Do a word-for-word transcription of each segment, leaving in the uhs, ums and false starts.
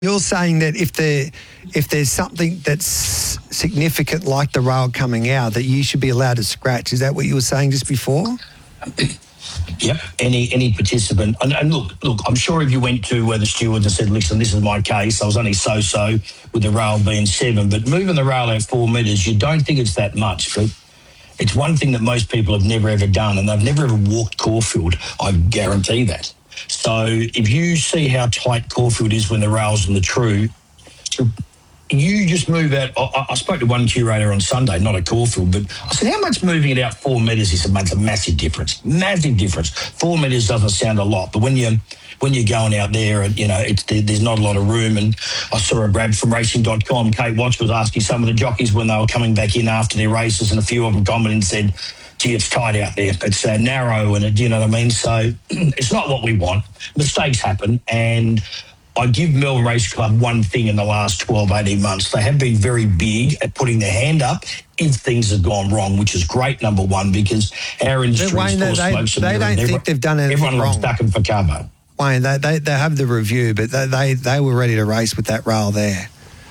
You're saying that if there, if there's something that's significant like the rail coming out, that you should be allowed to scratch. Is that what you were saying just before? Yep. Any any participant, and, and look, look. I'm sure if you went to uh, the stewards and said, "Listen, this is my case. I was only so-so with the rail being seven, but moving the rail out four metres, you don't think it's that much, but it's one thing that most people have never ever done, and they've never ever walked Caulfield. I guarantee that. So if you see how tight Caulfield is when the rail's in the true, you just move out. I, I spoke to one curator on Sunday, not at Caulfield, but I said, how much moving it out four metres? He said, mate, it's a massive difference. Massive difference. Four metres doesn't sound a lot, but when you when you're going out there, and you know, it's, there's not a lot of room. And I saw a grab from racing dot com. Kate Watts was asking some of the jockeys when they were coming back in after their races, and a few of them commented and said, gee, it's tight out there. It's uh, narrow, and it, you know what I mean? So it's not what we want. Mistakes happen, and I give Melbourne Race Club one thing in the last twelve, eighteen months. They have been very big at putting their hand up if things have gone wrong, which is great, number one, because our industry Wayne, is they, smokes they, they don't think everyone, they've done anything everyone wrong. Everyone loves ducking for cover. Wayne, they, they, they have the review, but they, they, they were ready to race with that rail there.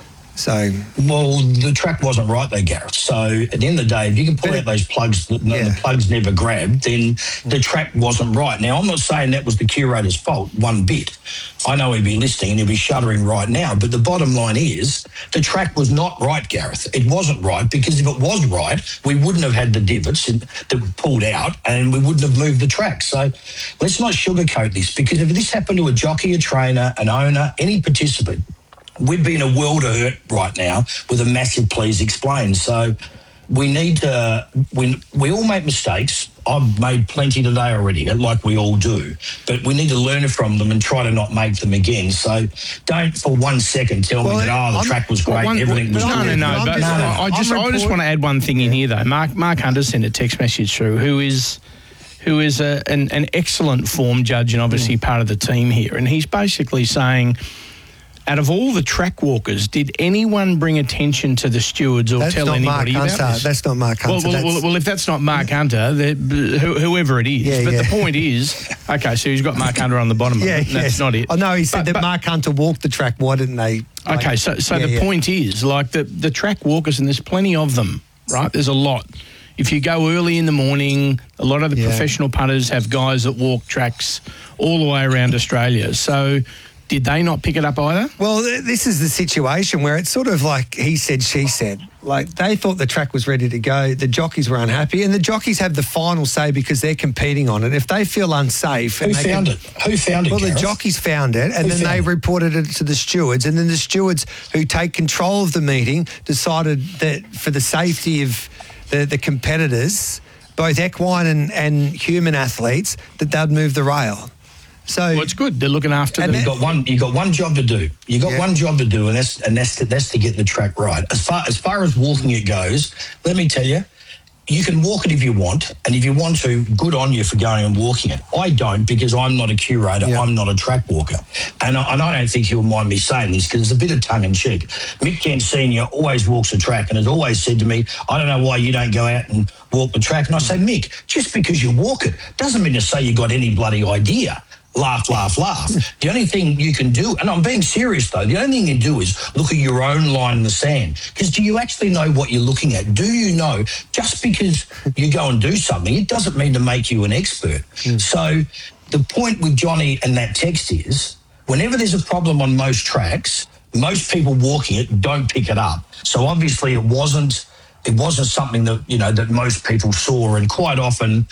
So, well, the track wasn't right there, Gareth. So at the end of the day, if you can pull out those plugs that yeah. the plugs never grabbed, then the track wasn't right. Now, I'm not saying that was the curator's fault one bit. I know he'd be listening and he'd be shuddering right now. But the bottom line is the track was not right, Gareth. It wasn't right, because if it was right, we wouldn't have had the divots that were pulled out and we wouldn't have moved the track. So let's not sugarcoat this, because if this happened to a jockey, a trainer, an owner, any participant, we'd be in a world of hurt right now with a massive please explain. So we need to, we, we all make mistakes. I've made plenty today already, like we all do. But we need to learn from them and try to not make them again. So don't for one second tell well, me that, oh, the I'm, track was great, one, everything was no, good. No, no, no. But no, no. I just I just want to add one thing in here, though. Mark Mark Hunter sent a text message through, who is who is a, an, an excellent form judge and obviously mm. part of the team here. And he's basically saying, out of all the track walkers, did anyone bring attention to the stewards or that's tell anybody Mark about Hunter. this? That's not Mark Hunter. Well, well, well, well if that's not Mark Hunter, who, whoever it is. Yeah, but yeah. the point is, okay, so he's got Mark Hunter on the bottom yeah, of it. That's yes. not it. Oh, no, he said but, that but, Mark Hunter walked the track. Why didn't they? Like, okay, so so yeah, the yeah. point is, like, the, the track walkers, and there's plenty of them, right? There's a lot. If you go early in the morning, a lot of the yeah. professional punters have guys that walk tracks all the way around Australia. So did they not pick it up either? Well, this is the situation where it's sort of like he said, she said. Like, they thought the track was ready to go. The jockeys were unhappy, and the jockeys have the final say because they're competing on it. If they feel unsafe... Who and they found can, it? Who found it, Well, Gareth? the jockeys found it, and Who then they it? reported it to the stewards, and then the stewards who take control of the meeting decided that for the safety of the, the competitors, both equine and, and human athletes, that they'd move the rail. So well, it's good. They're looking after them. You got one. You got one job to do. You got yeah. one job to do, and that's and that's to, that's to get the track right. As far as far as walking it goes, let me tell you, you can walk it if you want, and if you want to, good on you for going and walking it. I don't, because I'm not a curator. Yeah. I'm not a track walker, and I, and I don't think he'll mind me saying this because it's a bit of tongue in cheek. Mick Kent Senior always walks the track and has always said to me, "I don't know why you don't go out and walk the track." And I say, Mick, just because you walk it doesn't mean to say you got any bloody idea. Laugh, laugh, laugh. The only thing you can do, and I'm being serious though, the only thing you can do is look at your own line in the sand. Because do you actually know what you're looking at? Do you know, just because you go and do something, it doesn't mean to make you an expert. Mm. So the point with Johnny and that text is, whenever there's a problem on most tracks, most people walking it don't pick it up. So obviously it wasn't, it wasn't something that, you know, that most people saw, and quite often,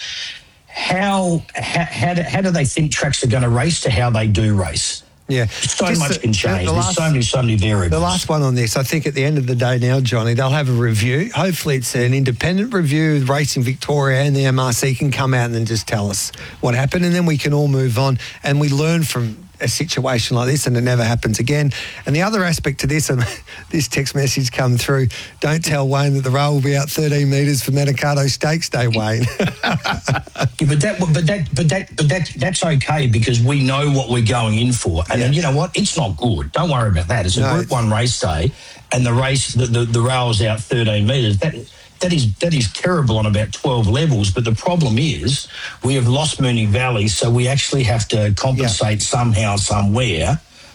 How, how how do, how do they think tracks are going to race to how they do race? Yeah. So Just much the, can change. The last, There's so many, so many variables. The last one on this, I think at the end of the day now, Johnny, they'll have a review. Hopefully it's an independent review. Racing Victoria and the M R C can come out and then just tell us what happened, and then we can all move on and we learn from a situation like this, and it never happens again. And the other aspect to this, and this text message come through, don't tell Wayne that the rail will be out thirteen metres for Manikato Stakes Day, Wayne. yeah, but that, but that, but that, but that, that's okay, because we know what we're going in for, and yeah. then, you know what? It's not good. Don't worry about that. It's a no, Group it's... One race day, and the race, the the, the rail's out thirteen metres. That. That is that is terrible on about twelve levels, but the problem is we have lost Moonee Valley, so we actually have to compensate yeah. somehow, somewhere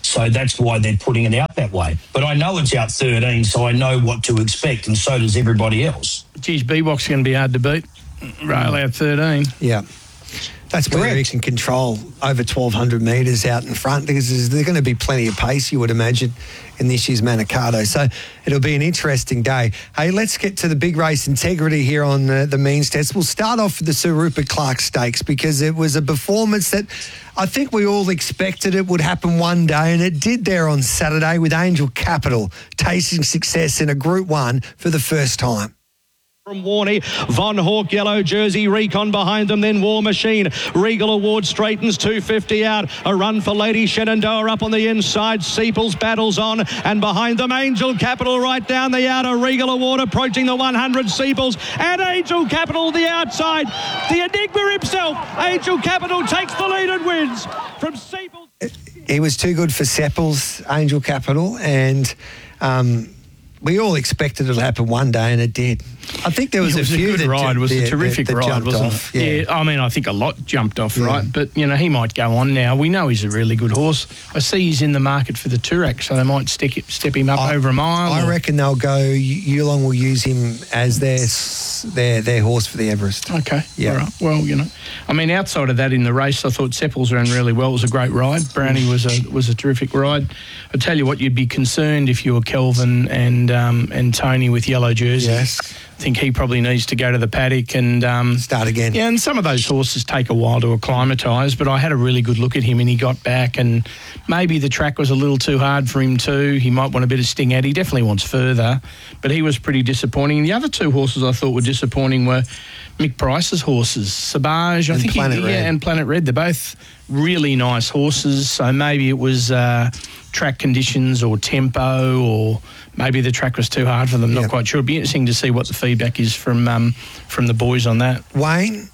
So that's why they're putting it out that way. But I know it's out thirteen, so I know what to expect, and so does everybody else. Geez, B-Box going to be hard to beat. Rail out thirteen. Yeah. That's where Correct. he can control over twelve hundred metres out in front, because there's, there's going to be plenty of pace, you would imagine, in this year's Manikato. So it'll be an interesting day. Hey, let's get to the big race integrity here on uh, the Means Test. We'll start off with the Sir Rupert Clarke Stakes, because it was a performance that I think we all expected it would happen one day, and it did there on Saturday with Angel Capital tasting success in a Group one for the first time. From Warney, Von Hawk, yellow jersey, Recon behind them, then War Machine. Regal Award straightens, two fifty out. A run for Lady Shenandoah up on the inside. Seeples battles on, and behind them, Angel Capital right down the outer. Regal Award approaching the one hundred. Seeples and Angel Capital the outside. The Enigma himself, Angel Capital takes the lead and wins from Seeples. He was too good for Sepples, Angel Capital, and um, we all expected it to happen one day, and it did. I think there was, It was a a few good that ride. ju- It was yeah, a terrific that, that ride, jumped wasn't off. it? Yeah. I mean, I think a lot jumped off, Yeah. right? But, you know, he might go on now. We know he's a really good horse. I see he's in the market for the Toorak, so they might stick it, step him up I- over a mile. I or- reckon they'll go. Yulong will use him as their s- their their horse for the Everest. Okay. Yeah. All right. Well, you know, I mean, outside of that in the race, I thought Sepples ran really well. It was a great ride. Brownie was a was a terrific ride. I tell you what, you'd be concerned if you were Kelvin and um, and Tony with yellow jersey. Yes. I think he probably needs to go to the paddock and um, Start again. Yeah, and some of those horses take a while to acclimatise, but I had a really good look at him and he got back, and maybe the track was a little too hard for him too. He might want a bit of sting out. He definitely wants further, but he was pretty disappointing. The other two horses I thought were disappointing were Mick Price's horses, Sabage, I And think, Planet he, Red. yeah, and Planet Red. They're both really nice horses, so maybe it was uh, track conditions or tempo, or maybe the track was too hard for them. Not Yeah. quite sure. It'd be interesting to see what the feedback is from um, from the boys on that. Wayne,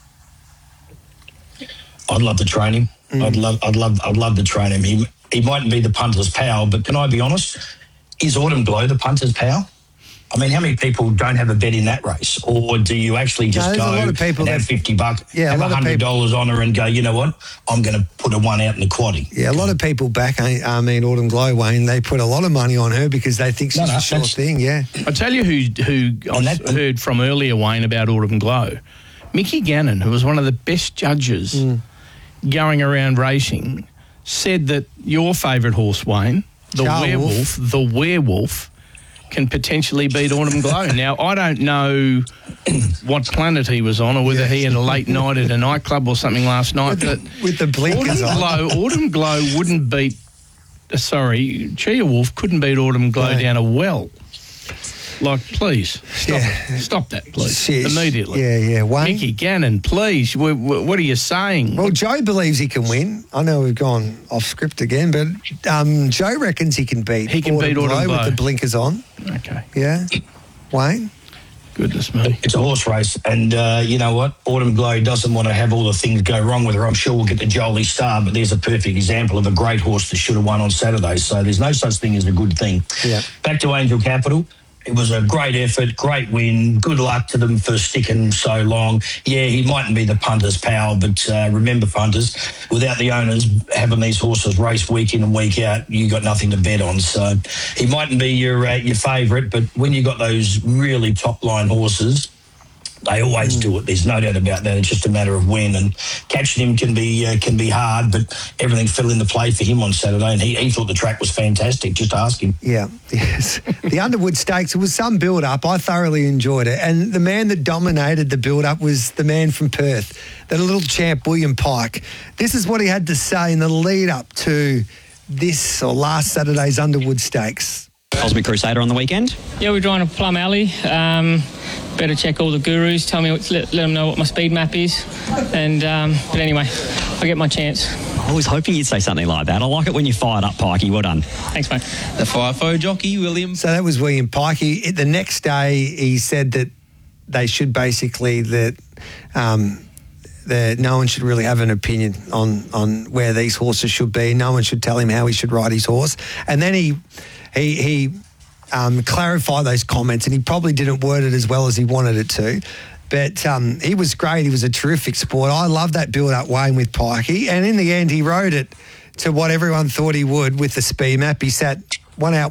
I'd love to train him. Mm. I'd love, I'd love, I'd love to train him. He, he mightn't be the punter's pal, but can I be honest? Is Autumn Glow the punter's pal? I mean, how many people don't have a bet in that race? Or do you actually just No, there's go a lot of people and have that- fifty bucks, Yeah, a have lot of one hundred dollars on her and go, you know what, I'm going to put a one out in the quaddie? yeah, a lot of people back. I mean, Autumn Glow, Wayne. They put a lot of money on her because they think she's No, no, a sure that's- thing. Yeah. I tell you who who I And that- heard from earlier, Wayne, about Autumn Glow. Mickey Gannon, who was one of the best judges Mm. going around racing, said that your favourite horse, Wayne, the Charles werewolf, the werewolf, can potentially beat Autumn Glow. Now, I don't know what planet he was on, or whether he had a late night at a nightclub or something last night, With the, but with the blinkers Autumn on. Glow, Autumn Glow wouldn't beat. Uh, sorry, Chia Wolf couldn't beat Autumn Glow No. down a well. Like, please stop Yeah. it. Stop that, please, Shit. immediately. Yeah, yeah. Wayne. Mickey Gannon, please. W- w- what are you saying? Well, Joe believes he can win. I know we've gone off script again, but um, Joe reckons he can beat. He can beat Autumn Glow. with the blinkers on. Okay, Yeah. Wayne. goodness me. It's a horse race, and uh, you know what? Autumn Glow doesn't want to have all the things go wrong with her. I'm sure we'll get the Jolie Star, but there's a perfect example of a great horse that should have won on Saturday. So there's no such thing as a good thing. Yeah. Back to Angel Capital. It was a great effort, great win. Good luck to them for sticking so long. Yeah, he mightn't be the punter's pal, but uh, remember, punters, without the owners having these horses race week in and week out, you got nothing to bet on. So he mightn't be your uh, your favourite, but when you got those really top line horses, they always do it. There's no doubt about that. It's just a matter of when, and catching him can be uh, can be hard, but everything fell into play for him on Saturday, and he, he thought the track was fantastic. Just ask him. Yeah, yes. The Underwood Stakes, it was some build-up. I thoroughly enjoyed it. And the man that dominated the build-up was the man from Perth, the little champ, William Pike. This is what he had to say in the lead-up to this or last Saturday's Underwood Stakes. Cosmic Crusader on the weekend. Yeah, we're drawing a Plum Alley. Um, better check all the gurus, tell me, what, let, let them know what my speed map is. And um, But anyway, I'll get my chance. I was hoping you'd say something like that. I like it when you fired up, Pikey. Well done. Thanks, mate. The FIFO jockey, William. So that was William Pike. He, the next day, he said that they should basically, that um, that no one should really have an opinion on, on where these horses should be. No one should tell him how he should ride his horse. And then he... He, he um, clarified those comments, and he probably didn't word it as well as he wanted it to. But um, he was great. He was a terrific sport. I love that build-up, Wayne, with Pikey. And in the end, he rode it to what everyone thought he would with the speed map. He sat one out